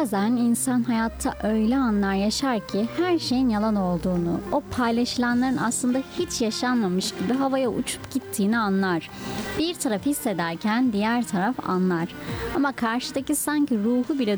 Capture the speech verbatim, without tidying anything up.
Bazen insan hayatta öyle anlar yaşar ki her şeyin yalan olduğunu, o paylaşılanların aslında hiç yaşanmamış gibi havaya uçup gittiğini anlar. Bir taraf hissederken diğer taraf anlar. Ama karşıdaki sanki ruhu bile